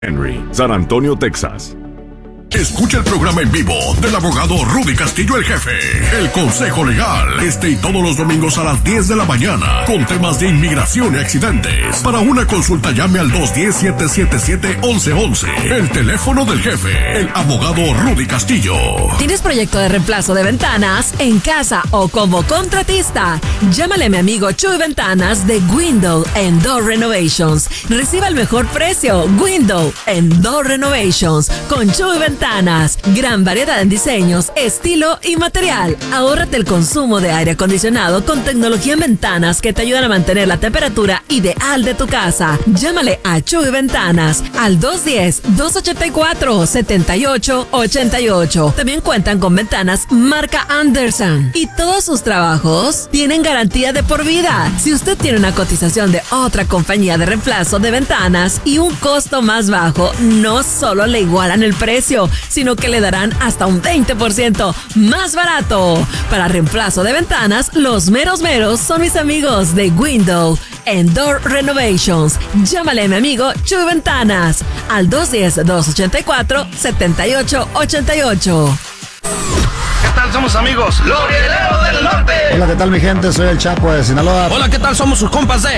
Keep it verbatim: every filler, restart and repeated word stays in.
Henry, San Antonio, Texas. Escucha el programa en vivo del abogado Rudy Castillo, el jefe. El Consejo Legal. Este y todos los domingos a las diez de la mañana. Con temas de inmigración y accidentes. Para una consulta llame al dos uno cero, siete siete siete, once once. El teléfono del jefe. El abogado Rudy Castillo. ¿Tienes proyecto de reemplazo de ventanas en casa o como contratista? Llámale a mi amigo Chuy Ventanas de Window and Door Renovations. Reciba el mejor precio. Window and Door Renovations. Con Chuy Ventanas. Gran variedad en diseños, estilo y material. Ahórrate el consumo de aire acondicionado con tecnología en ventanas que te ayudan a mantener la temperatura ideal de tu casa. Llámale a Chuy Ventanas al dos uno cero, dos ocho cuatro, siete ocho ocho ocho. También cuentan con ventanas marca Anderson. Y todos sus trabajos tienen garantía de por vida. Si usted tiene una cotización de otra compañía de reemplazo de ventanas y un costo más bajo, no solo le igualan el precio, sino que le darán hasta un veinte por ciento más barato. Para reemplazo de ventanas, los meros meros son mis amigos de Window and Door Renovations. Llámale a mi amigo Chuy Ventanas al dos uno cero, dos ocho cuatro, siete ocho ocho ocho. ¿Qué tal? Somos amigos, los Rieleros del Norte. Hola, ¿qué tal mi gente? Soy el Chapo de Sinaloa. Hola, ¿qué tal? Somos sus compas de